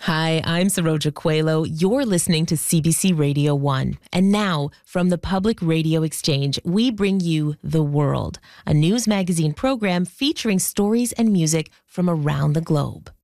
Hi, I'm Saroja Coelho. You're listening to CBC Radio 1. And now, from the Public Radio Exchange, we bring you The World, a news magazine program featuring stories and music from around the globe.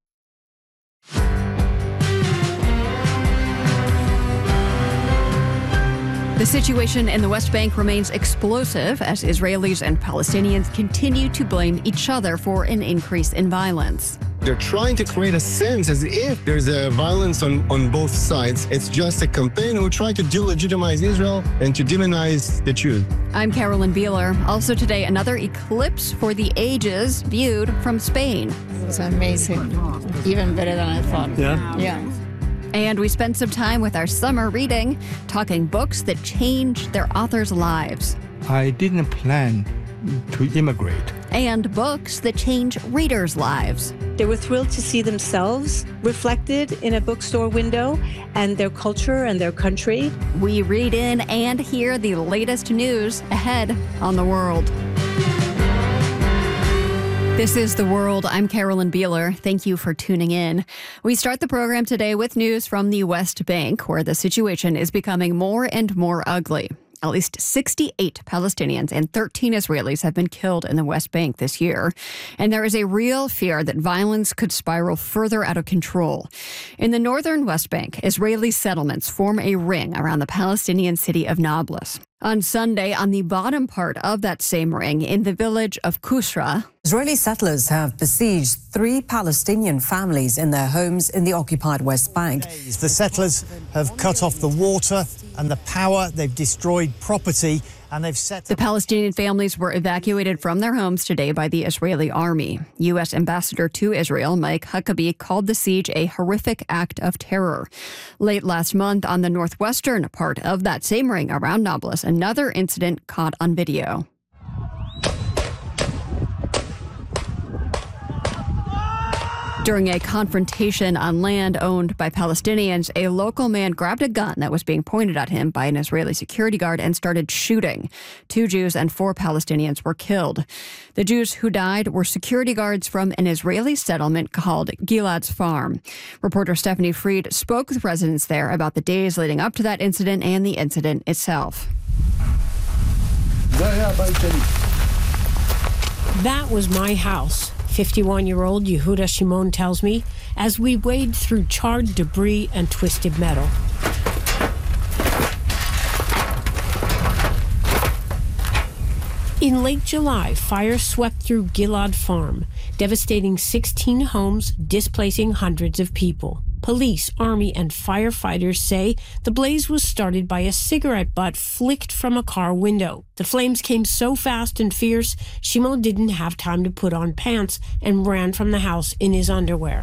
The situation in the West Bank remains explosive as Israelis and Palestinians continue to blame each other for an increase in violence. They're trying to create a sense as if there's a violence on both sides. It's just a campaign who try to delegitimize Israel and to demonize the Jews. I'm Carolyn Beeler. Also today, another eclipse for the ages viewed from Spain. It was amazing. Even better than I thought. Yeah. And we spent some time with our summer reading, talking books that changed their authors' lives. I didn't plan to immigrate. And books that change readers' lives. They were thrilled to see themselves reflected in a bookstore window and their culture and their country. We read in and hear the latest news ahead on The World. This is The World. I'm Carolyn Beeler. Thank you for tuning in. We start the program today with news from the West Bank, where the situation is becoming more and more ugly. At least 68 Palestinians and 13 Israelis have been killed in the West Bank this year. And there is a real fear that violence could spiral further out of control. In the northern West Bank, Israeli settlements form a ring around the Palestinian city of Nablus. On Sunday, on the bottom part of that same ring, in the village of Kusra, Israeli settlers have besieged 3 Palestinian families in their homes in the occupied West Bank. The settlers have cut off the water and the power. They've destroyed property. And they've set the Palestinian families were evacuated from their homes today by the Israeli army. U.S. Ambassador to Israel, Mike Huckabee, called the siege a horrific act of terror. Late last month, on the northwestern part of that same ring around Nablus, another incident caught on video. During a confrontation on land owned by Palestinians, a local man grabbed a gun that was being pointed at him by an Israeli security guard and started shooting. 2 Jews and 4 Palestinians were killed. The Jews who died were security guards from an Israeli settlement called Gilad's Farm. Reporter Stephanie Fried spoke with residents there about the days leading up to that incident and the incident itself. That was my house. 51-year-old Yehuda Shimon tells me, as we wade through charred debris and twisted metal. In late July, fire swept through Gilad Farm, devastating 16 homes, displacing hundreds of people. Police, army, and firefighters say the blaze was started by a cigarette butt flicked from a car window. The flames came so fast and fierce, Shimon didn't have time to put on pants and ran from the house in his underwear.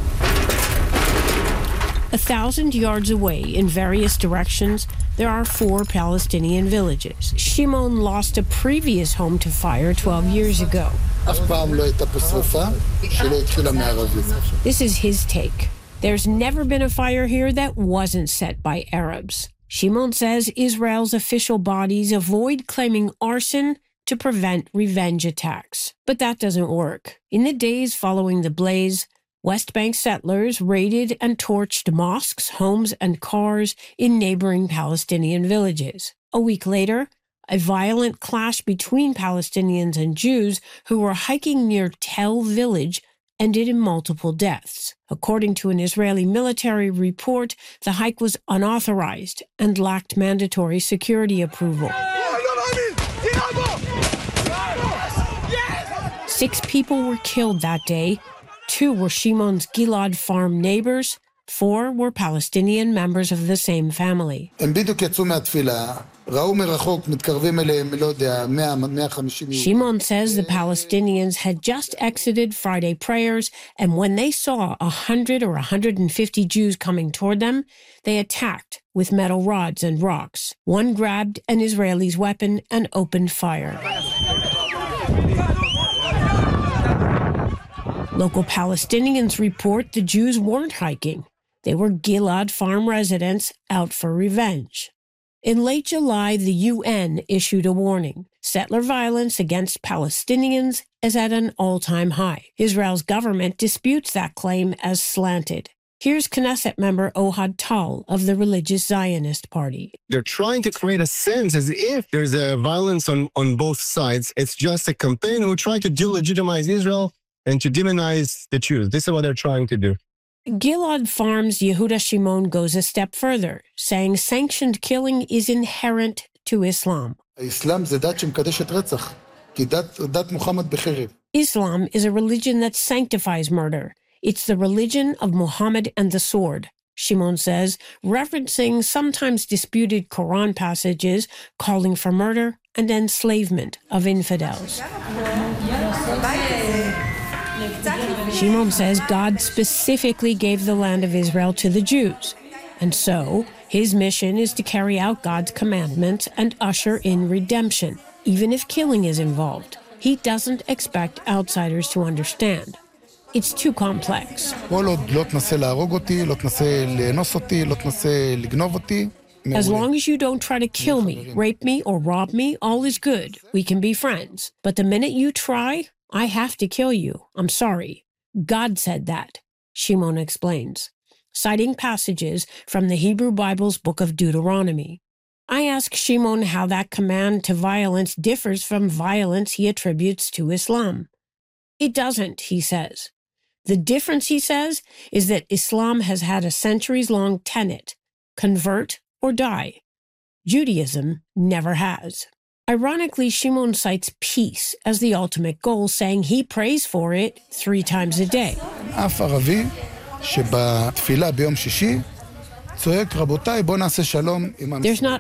1,000 yards away, in various directions, there are 4 Palestinian villages. Shimon lost a previous home to fire 12 years ago. This is his take. There's never been a fire here that wasn't set by Arabs. Shimon says Israel's official bodies avoid claiming arson to prevent revenge attacks. But that doesn't work. In the days following the blaze, West Bank settlers raided and torched mosques, homes, and cars in neighboring Palestinian villages. A week later, a violent clash between Palestinians and Jews who were hiking near Tel Village ended in multiple deaths. According to an Israeli military report, the hike was unauthorized and lacked mandatory security approval. 6 people were killed that day. 2 were Shimon's Gilad Farm neighbors. 4 were Palestinian members of the same family. Shimon says the Palestinians had just exited Friday prayers, and when they saw 100 or 150 Jews coming toward them, they attacked with metal rods and rocks. One grabbed an Israeli's weapon and opened fire. Local Palestinians report the Jews weren't hiking. They were Gilad Farm residents out for revenge. In late July, the UN issued a warning. Settler violence against Palestinians is at an all-time high. Israel's government disputes that claim as slanted. Here's Knesset member Ohad Tal of the Religious Zionist Party. They're trying to create a sense as if there's a violence on both sides. It's just a campaign who try to delegitimize Israel and to demonize the Jews. This is what they're trying to do. Gilad Farm's Yehuda Shimon goes a step further, saying sanctioned killing is inherent to Islam. Islam is a religion that sanctifies murder. It's the religion of Muhammad and the sword, Shimon says, referencing sometimes disputed Quran passages calling for murder and enslavement of infidels. Shimon says God specifically gave the land of Israel to the Jews, and so his mission is to carry out God's commandments and usher in redemption, even if killing is involved. He doesn't expect outsiders to understand. It's too complex. As long as you don't try to kill me, rape me, or rob me, all is good. We can be friends. But the minute you try, I have to kill you. I'm sorry. God said that, Shimon explains, citing passages from the Hebrew Bible's book of Deuteronomy. I ask Shimon how that command to violence differs from violence he attributes to Islam. It doesn't, he says. The difference, he says, is that Islam has had a centuries-long tenet, convert or die. Judaism never has. Ironically, Shimon cites peace as the ultimate goal, saying he prays for it 3 times a day. There's not